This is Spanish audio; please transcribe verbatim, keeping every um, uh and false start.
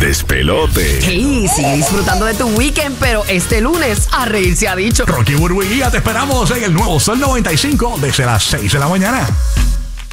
despelote. Hey, sigue disfrutando de tu weekend, pero este lunes a reír se ha dicho. Rocky, Burbu y Giga, te esperamos en el nuevo Sol noventa y cinco desde las seis de la mañana.